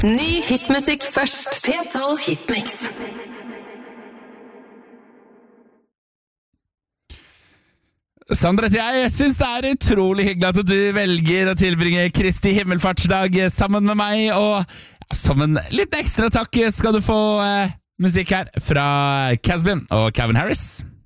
Ny hitmusikk først. P12 Hitmix. Sandra, jeg synes det er utrolig hyggelig at du velger å tilbringe Kristi himmelfartsdag sammen med meg, og som en litt ekstra takk skal du få musikk her fra Casbin og Calvin Harris.